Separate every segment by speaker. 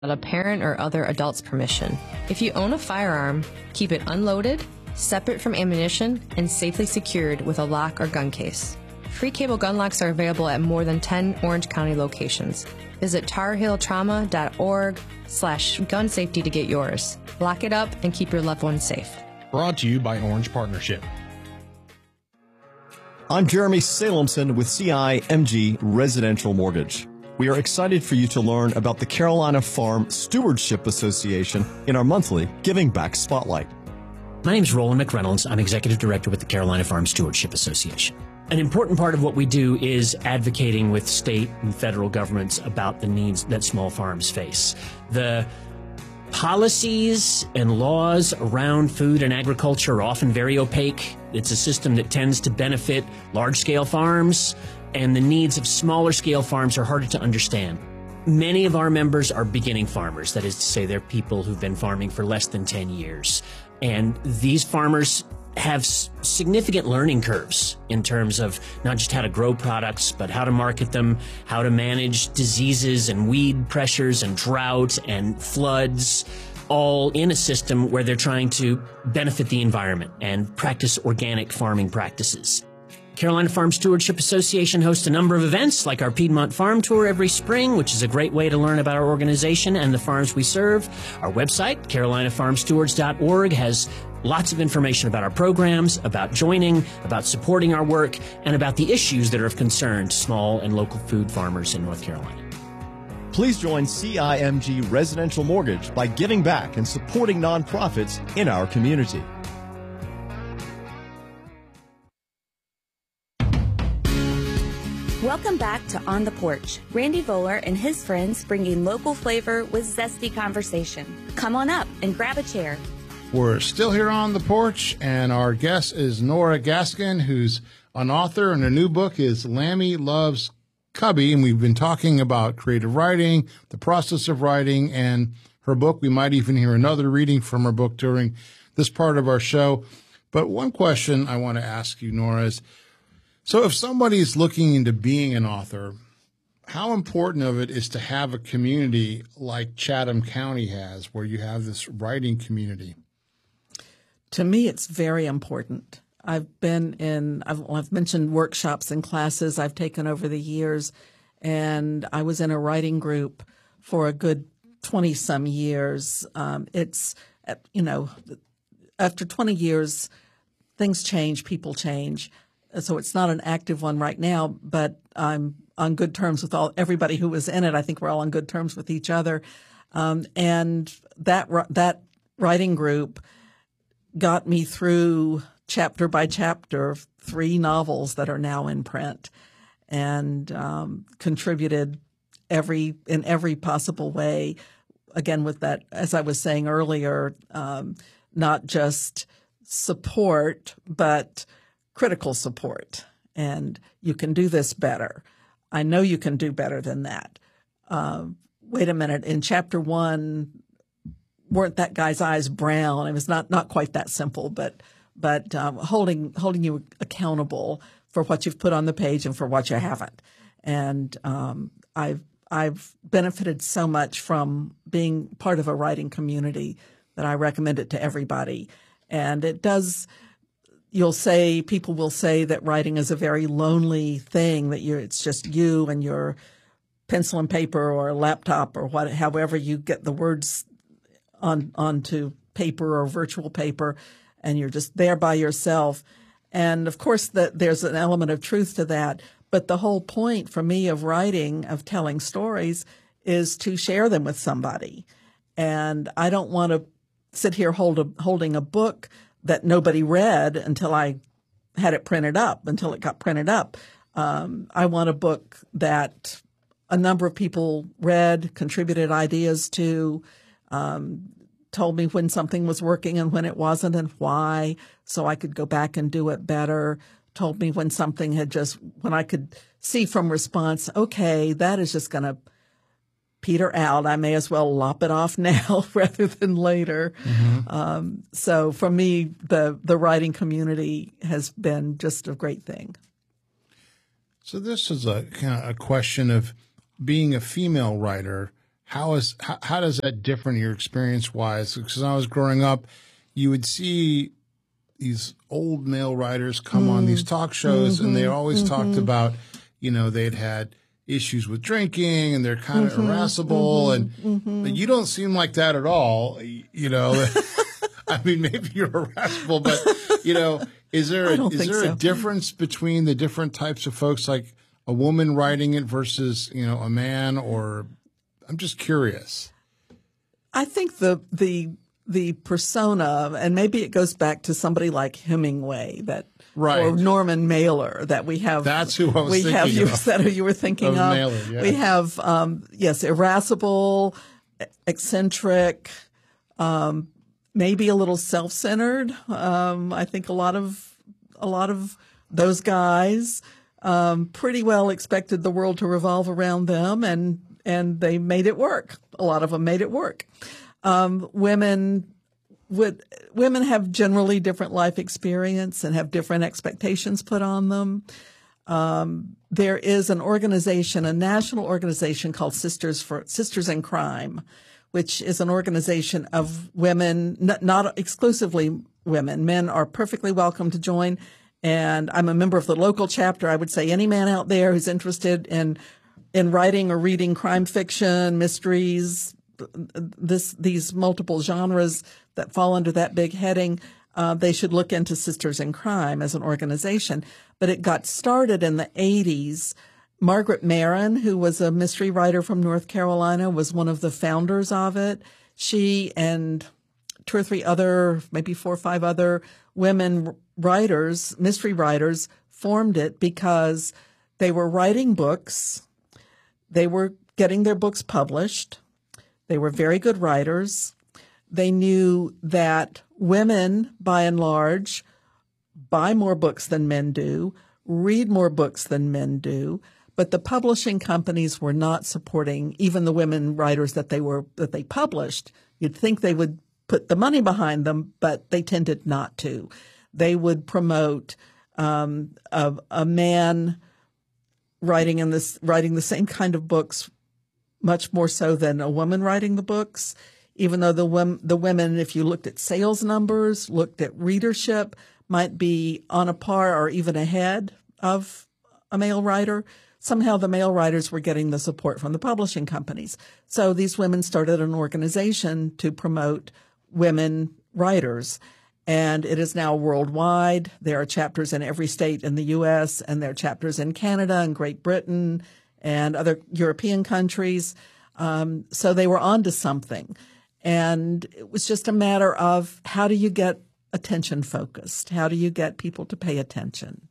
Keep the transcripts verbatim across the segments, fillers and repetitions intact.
Speaker 1: a parent or other adult's permission. If you own a firearm, keep it unloaded, separate from ammunition, and safely secured with a lock or gun case. Free cable gun locks are available at more than ten Orange County locations. Visit tarhilltrauma.org slash gun safety to get yours. Lock it up and keep your loved ones safe.
Speaker 2: Brought to you by Orange Partnership.
Speaker 3: I'm Jeremy Salemson with C I M G Residential Mortgage. We are excited for you to learn about the Carolina Farm Stewardship Association in our monthly Giving Back Spotlight.
Speaker 4: My name is Roland McReynolds. I'm Executive Director with the Carolina Farm Stewardship Association. An important part of what we do is advocating with state and federal governments about the needs that small farms face. The policies and laws around food and agriculture are often very opaque. It's a system that tends to benefit large-scale farms, and the needs of smaller-scale farms are harder to understand. Many of our members are beginning farmers. That is to say, they're people who've been farming for less than ten years. And these farmers have significant learning curves in terms of not just how to grow products, but how to market them, how to manage diseases and weed pressures and drought and floods, all in a system where they're trying to benefit the environment and practice organic farming practices. Carolina Farm Stewardship Association hosts a number of events like our Piedmont Farm Tour every spring, which is a great way to learn about our organization and the farms we serve. Our website, carolina farm stewards dot org, has lots of information about our programs, about joining, about supporting our work, and about the issues that are of concern to small and local food farmers in North Carolina.
Speaker 3: Please join C I M G Residential Mortgage by giving back and supporting nonprofits in our community.
Speaker 5: Welcome back to On the Porch. Randy Voller and his friends bringing local flavor with zesty conversation. Come on up and grab a chair.
Speaker 6: We're still here on the porch, and our guest is Nora Gaskin, who's an author, and her new book is Lammy Loves Cubby, and we've been talking about creative writing, the process of writing, and her book. We might even hear another reading from her book during this part of our show. But one question I want to ask you, Nora, is, so if somebody's looking into being an author, how important of it is to have a community like Chatham County has, where you have this writing community?
Speaker 7: To me, it's very important. I've been in, I've, I've mentioned workshops and classes I've taken over the years, and I was in a writing group for a good twenty-some years. Um, it's, you know, after twenty years, things change, people change. So it's not an active one right now, but I'm on good terms with all everybody who was in it. I think we're all on good terms with each other. Um, and that that writing group got me through chapter by chapter three novels that are now in print, and um, contributed every in every possible way. Again, with that, as I was saying earlier, um, not just support, but critical support. And you can do this better. I know you can do better than that. Uh, wait a minute. In chapter one, weren't that guy's eyes brown? It was not, not quite that simple, but but um, holding holding you accountable for what you've put on the page and for what you haven't. And um, I've I've benefited so much from being part of a writing community that I recommend it to everybody. And it does. You'll say, people will say that writing is a very lonely thing, that you're, it's just you and your pencil and paper or a laptop or what, however you get the words on onto paper or virtual paper, and you're just there by yourself. And of course, that there's an element of truth to that. But the whole point for me of writing, of telling stories, is to share them with somebody. And I don't want to sit here hold a, holding a book that nobody read until I had it printed up, until it got printed up. Um, I want a book that a number of people read, contributed ideas to, um, told me when something was working and when it wasn't and why, so I could go back and do it better, told me when something had just, when I could see from response, okay, that is just going to peter out. I may as well lop it off now rather than later. Mm-hmm. Um, so for me, the, the writing community has been just a great thing.
Speaker 6: So this is a kind of a question of being a female writer. how is how, how does that differ in your experience wise? Because when I was growing up, you would see these old male writers come mm. on these talk shows, mm-hmm. and they always mm-hmm. talked about, you know, they'd had issues with drinking and they're kind of mm-hmm. irascible, mm-hmm. and mm-hmm. you don't seem like that at all. You know, I mean, maybe you're irascible, but you know, is there a, is there so. a difference between the different types of folks, like a woman writing it versus, you know, a man? Or I'm just curious.
Speaker 7: I think the the the persona, and maybe it goes back to somebody like Hemingway, that right. or Norman Mailer, that we have.
Speaker 6: That's who I was
Speaker 7: we
Speaker 6: thinking
Speaker 7: have, you,
Speaker 6: of.
Speaker 7: Is that who you were thinking
Speaker 6: of?
Speaker 7: of?
Speaker 6: Mailer, yeah.
Speaker 7: We have, um, yes, irascible, eccentric, um, maybe a little self-centered. Um, I think a lot of a lot of those guys um, pretty well expected the world to revolve around them, and and they made it work. A lot of them made it work. Um, women would women have generally different life experience and have different expectations put on them. Um, there is an organization, a national organization called Sisters for Sisters in Crime, which is an organization of women, not, not exclusively women. Men are perfectly welcome to join. And I'm a member of the local chapter. I would say any man out there who's interested in in writing or reading crime fiction, mysteries, this these multiple genres that fall under that big heading, uh, they should look into Sisters in Crime as an organization. But it got started in the eighties. Margaret Maron, who was a mystery writer from North Carolina, was one of the founders of it. She and two or three other, maybe four or five other women writers, mystery writers, formed it because they were writing books. They were getting their books published. They were very good writers. They knew that women, by and large, buy more books than men do, read more books than men do, but the publishing companies were not supporting even the women writers that they were that they published. You'd think they would put the money behind them, but they tended not to. They would promote um, a, a man writing in this writing the same kind of books much more so than a woman writing the books, even though the women, the women, if you looked at sales numbers, looked at readership, might be on a par or even ahead of a male writer. Somehow the male writers were getting the support from the publishing companies. So these women started an organization to promote women writers. And it is now worldwide. There are chapters in every state in the U S, and there are chapters in Canada and Great Britain and other European countries. Um, so they were onto something. And it was just a matter of, how do you get attention focused? How do you get people to pay attention?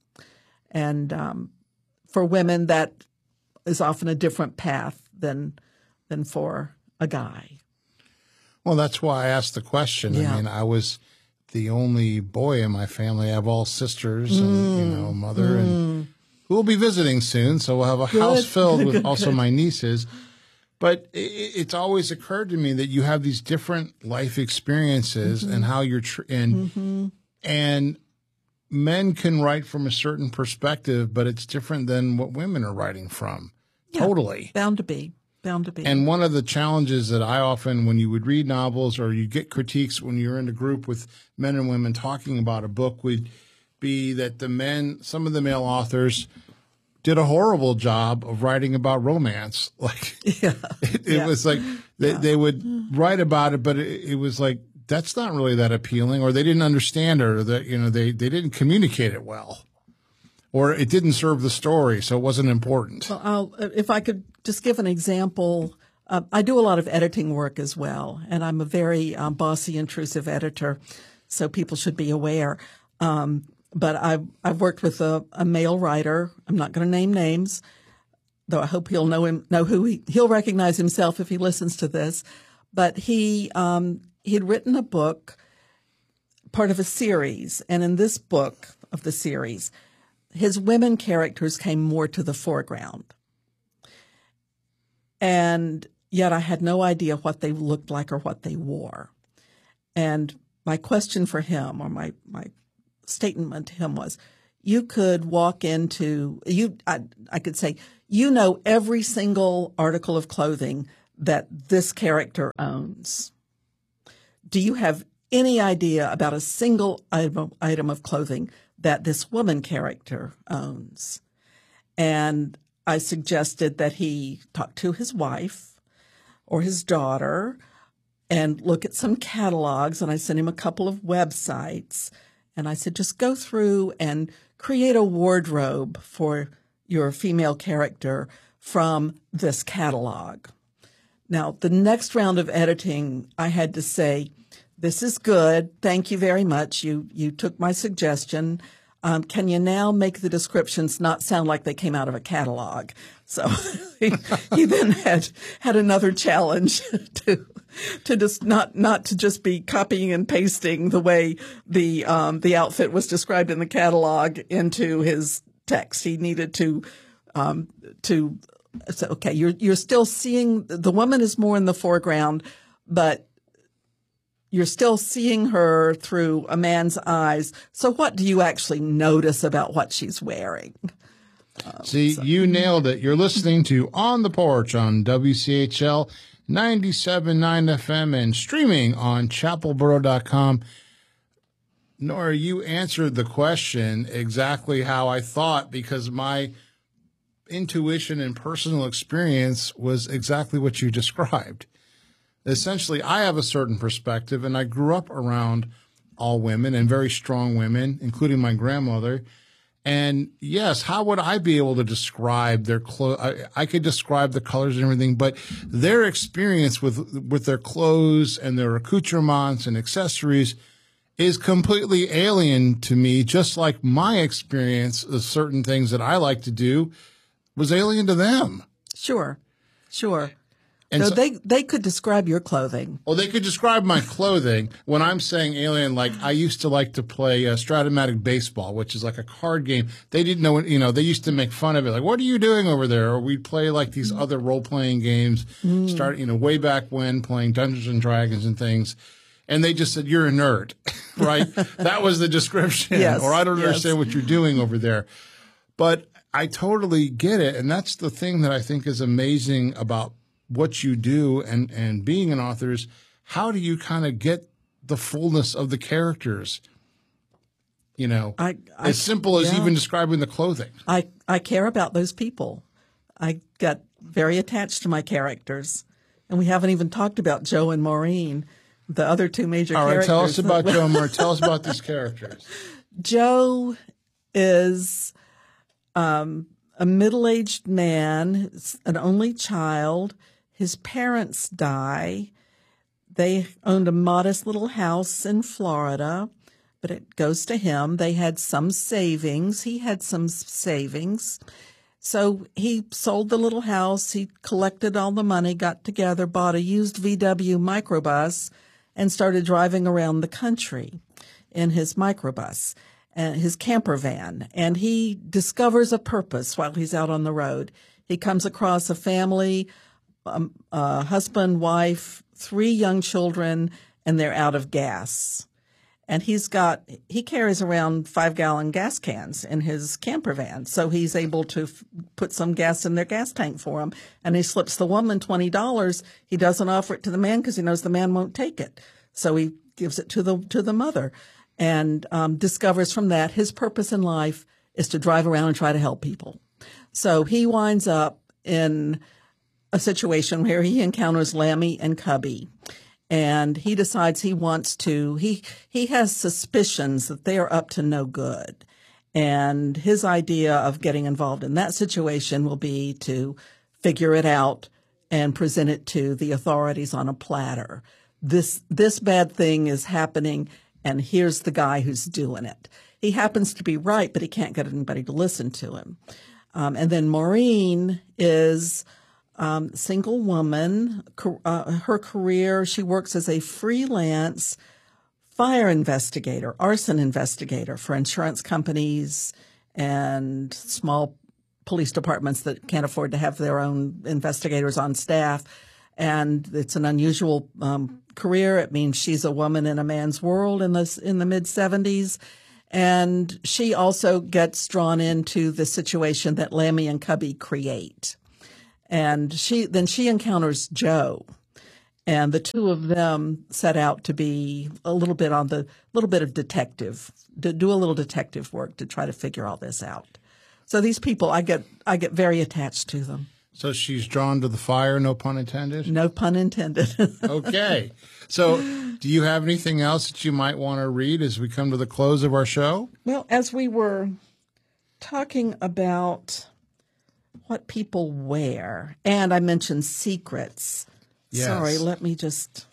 Speaker 7: And um, for women, that is often a different path than than for a guy.
Speaker 6: Well, that's why I asked the question. Yeah. I mean, I was the only boy in my family. I have all sisters and, mm. you know, mother mm. and who will be visiting soon. So we'll have a good. house filled with also my nieces. But it, it's always occurred to me that you have these different life experiences mm-hmm. and how you're, tr- and, mm-hmm. and men can write from a certain perspective, but it's different than what women are writing from. Yeah, totally.
Speaker 7: Bound to be. Bound to be.
Speaker 6: And one of the challenges that I often, when you would read novels or you get critiques when you're in a group with men and women talking about a book, would be that the men, some of the male authors did a horrible job of writing about romance. Like, yeah. it, it yeah. was like they, yeah. they would write about it, but it, it was like, that's not really that appealing, or they didn't understand it, or that, you know, they, they didn't communicate it well, or it didn't serve the story, so it wasn't important.
Speaker 7: Well, I'll, if I could just give an example, uh, I do a lot of editing work as well, and I'm a very um, bossy, intrusive editor, so people should be aware. Um, but I've, I've worked with a, a male writer. I'm not going to name names, though I hope he'll know him, know who he, he'll recognize himself if he listens to this. But he, um, he'd written a book, part of a series, and in this book of the series, his women characters came more to the foreground. And yet I had no idea what they looked like or what they wore. And my question for him, or my, my statement to him was, you could walk into, you, I, I could say, you know every single article of clothing that this character owns. Do you have any idea about a single item, item of clothing that this woman character owns? And I suggested that he talk to his wife or his daughter and look at some catalogs. And I sent him a couple of websites. And I said, just go through and create a wardrobe for your female character from this catalog. Now, the next round of editing, I had to say, this is good. Thank you very much. You you took my suggestion. Um, can you now make the descriptions not sound like they came out of a catalog? So he, he then had had another challenge to to just not not to just be copying and pasting the way the um, the outfit was described in the catalog into his text. He needed to um, to say, okay, you're you're still seeing the woman is more in the foreground, but you're still seeing her through a man's eyes. So what do you actually notice about what she's wearing? Um,
Speaker 6: See, so. You nailed it. You're listening to On the Porch on W C H L ninety-seven point nine F M and streaming on chapel boro dot com. Nora, you answered the question exactly how I thought, because my intuition and personal experience was exactly what you described. Essentially, I have a certain perspective, and I grew up around all women and very strong women, including my grandmother. And yes, how would I be able to describe their clothes? I, I could describe the colors and everything, but their experience with with their clothes and their accoutrements and accessories is completely alien to me, just like my experience of certain things that I like to do was alien to them.
Speaker 7: Sure, sure.
Speaker 6: And
Speaker 7: so,
Speaker 6: so
Speaker 7: they they could describe your clothing.
Speaker 6: Well, they could describe my clothing. When I'm saying alien, like I used to like to play uh, Stratomatic Baseball, which is like a card game. They didn't know, you know, they used to make fun of it. Like, what are you doing over there? Or we'd play like these other role-playing games, mm. start, you know, way back when playing Dungeons and Dragons and things. And they just said, you're a nerd, right? That was the description.
Speaker 7: Yes,
Speaker 6: or I don't
Speaker 7: yes.
Speaker 6: understand what you're doing over there. But I totally get it. And that's the thing that I think is amazing about what you do and, and being an author is how do you kind of get the fullness of the characters? You know,
Speaker 7: I, I,
Speaker 6: as simple as
Speaker 7: yeah.
Speaker 6: even describing the clothing.
Speaker 7: I, I care about those people. I got very attached to my characters. And we haven't even talked about Joe and Maureen, the other two major
Speaker 6: All right,
Speaker 7: characters.
Speaker 6: tell us about Joe and Maureen. Tell us about these characters.
Speaker 7: Joe is um, a middle-aged man, an only child. His parents die. They owned a modest little house in Florida, but it goes to him. They had some savings. He had some savings. So he sold the little house. He collected all the money, got together, bought a used V W microbus, and started driving around the country in his microbus, uh, his camper van. And he discovers a purpose while he's out on the road. He comes across a family, Um, uh, husband, wife, three young children, and they're out of gas. And he's got, he carries around five gallon gas cans in his camper van. So he's able to f- put some gas in their gas tank for them. And he slips the woman twenty dollars. He doesn't offer it to the man because he knows the man won't take it. So he gives it to the, to the mother and um, discovers from that his purpose in life is to drive around and try to help people. So he winds up in a situation where he encounters Lammy and Cubby, and he decides he wants to, he, he has suspicions that they are up to no good. And his idea of getting involved in that situation will be to figure it out and present it to the authorities on a platter. This, this bad thing is happening, and here's the guy who's doing it. He happens to be right, but he can't get anybody to listen to him. Um, and then Maureen is Um, single woman, uh, her career, she works as a freelance fire investigator, arson investigator for insurance companies and small police departments that can't afford to have their own investigators on staff. And it's an unusual um, career. It means she's a woman in a man's world in the, in the mid seventies. And she also gets drawn into the situation that Lammy and Cubby create. And she then she encounters Joe. And the two of them set out to be a little bit on the little bit of detective, to do a little detective work to try to figure all this out. So these people, I get I get very attached to them.
Speaker 6: So she's drawn to the fire, no pun intended?
Speaker 7: No pun intended.
Speaker 6: Okay. So do you have anything else that you might want to read as we come to the close of our show?
Speaker 7: Well, as we were talking about what people wear, and I mentioned secrets.
Speaker 6: Yes.
Speaker 7: Sorry, let me just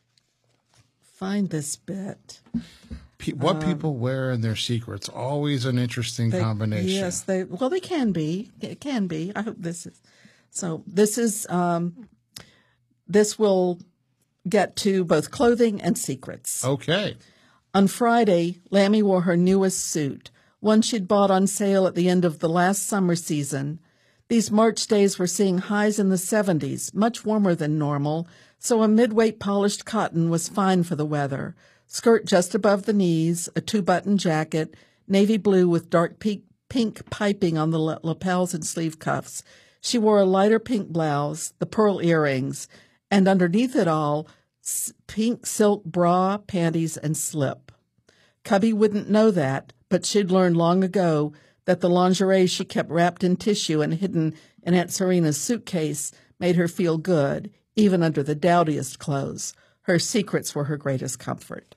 Speaker 7: find this bit.
Speaker 6: Pe- what um, people wear in their secrets, always an interesting
Speaker 7: they,
Speaker 6: combination.
Speaker 7: Yes, they well, they can be. It can be. I hope this is. So this is um, this will get to both clothing and secrets.
Speaker 6: Okay.
Speaker 7: On Friday, Lammy wore her newest suit, one she'd bought on sale at the end of the last summer season. These March days were seeing highs in the seventies, much warmer than normal, so a mid-weight polished cotton was fine for the weather. Skirt just above the knees, a two-button jacket, navy blue with dark pink, pink piping on the lapels and sleeve cuffs. She wore a lighter pink blouse, the pearl earrings, and underneath it all, pink silk bra, panties, and slip. Cubby wouldn't know that, but she'd learned long ago that the lingerie she kept wrapped in tissue and hidden in Aunt Serena's suitcase made her feel good, even under the dowdiest clothes. Her secrets were her greatest comfort.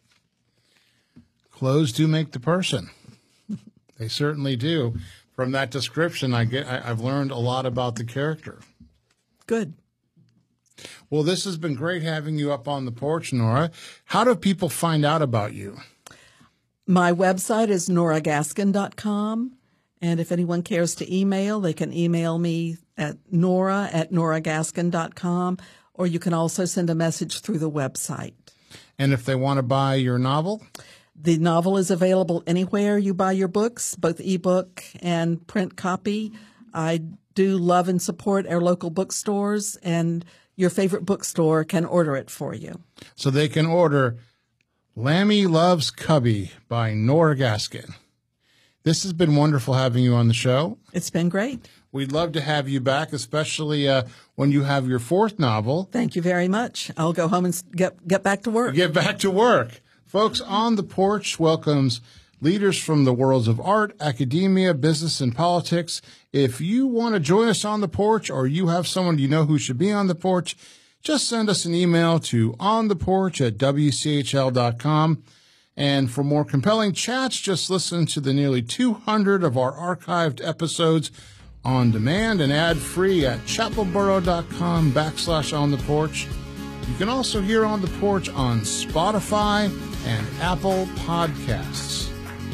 Speaker 6: Clothes do make the person. They certainly do. From that description, I get, I, I've learned a lot about the character.
Speaker 7: Good.
Speaker 6: Well, this has been great having you up on the porch, Nora. How do people find out about you?
Speaker 7: My website is nora gaskin dot com. And if anyone cares to email, they can email me at nora at nora gaskin dot com, or you can also send a message through the website.
Speaker 6: And if they want to buy your novel?
Speaker 7: The novel is available anywhere you buy your books, both ebook and print copy. I do love and support our local bookstores, and your favorite bookstore can order it for you.
Speaker 6: So they can order Lammy Loves Cubby by Nora Gaskin. This has been wonderful having you on the show.
Speaker 7: It's been great.
Speaker 6: We'd love to have you back, especially uh, when you have your fourth novel.
Speaker 7: Thank you very much. I'll go home and get get back to work.
Speaker 6: Get back to work. Folks, On the Porch welcomes leaders from the worlds of art, academia, business, and politics. If you want to join us on the porch, or you have someone you know who should be on the porch, just send us an email to ontheporch at w c h l dot com. And for more compelling chats, just listen to the nearly two hundred of our archived episodes on demand and ad-free at chapelboro.com backslash on the porch. You can also hear On the Porch on Spotify and Apple Podcasts.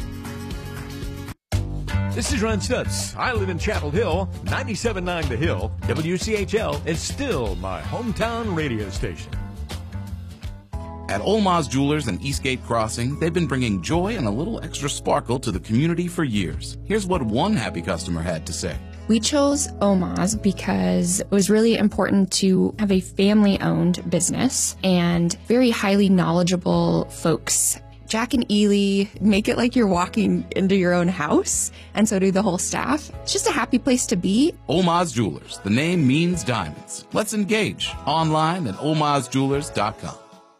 Speaker 8: This is Ron Stutz. I live in Chapel Hill. ninety-seven point nine The Hill, W C H L, is still my hometown radio station.
Speaker 9: At Olmaz Jewelers and Eastgate Crossing, they've been bringing joy and a little extra sparkle to the community for years. Here's what one happy customer had to say.
Speaker 10: We chose Olmaz because it was really important to have a family-owned business and very highly knowledgeable folks. Jack and Ely make it like you're walking into your own house, and so do the whole staff. It's just a happy place to be.
Speaker 9: Olmaz Jewelers. The name means diamonds. Let's engage online at olmaz jewelers dot com.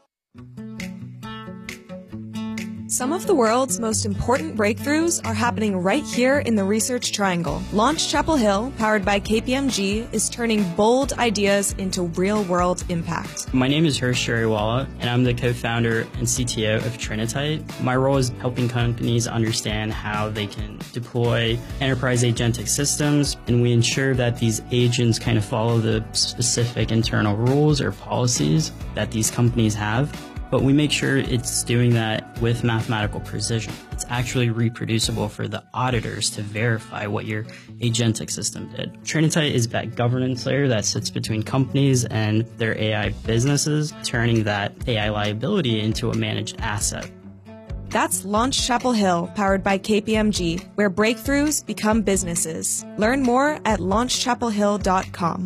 Speaker 11: Some of the world's most important breakthroughs are happening right here in the Research Triangle. Launch Chapel Hill, powered by K P M G, is turning bold ideas into real-world impact.
Speaker 12: My name is Hirsch Shariwala, and I'm the co-founder and C T O of Trinitite. My role is helping companies understand how they can deploy enterprise agentic systems, and we ensure that these agents kind of follow the specific internal rules or policies that these companies have. But we make sure it's doing that with mathematical precision. It's actually reproducible for the auditors to verify what your agentic system did. Trinitite is that governance layer that sits between companies and their A I businesses, turning that A I liability into a managed asset.
Speaker 11: That's Launch Chapel Hill, powered by K P M G, where breakthroughs become businesses. Learn more at launch chapel hill dot com.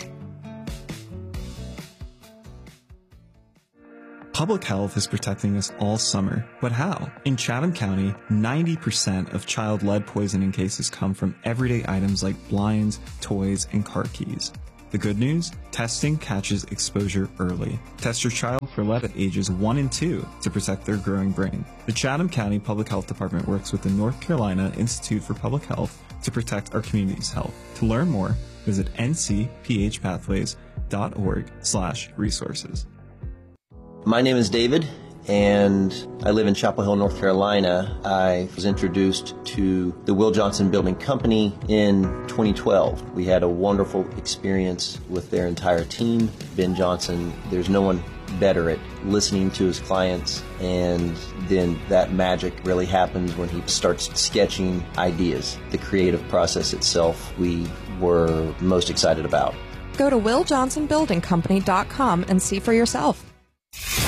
Speaker 13: Public health is protecting us all summer, but how? In Chatham County, ninety percent of child lead poisoning cases come from everyday items like blinds, toys, and car keys. The good news? Testing catches exposure early. Test your child for lead at ages one and two to protect their growing brain. The Chatham County Public Health Department works with the North Carolina Institute for Public Health to protect our community's health. To learn more, visit n c p h pathways dot org slash resources.
Speaker 14: My name is David, and I live in Chapel Hill, North Carolina. I was introduced to the Will Johnson Building Company in twenty twelve. We had a wonderful experience with their entire team. Ben Johnson, there's no one better at listening to his clients, and then that magic really happens when he starts sketching ideas. The creative process itself we were most excited about.
Speaker 11: Go to will johnson building company dot com and see for yourself.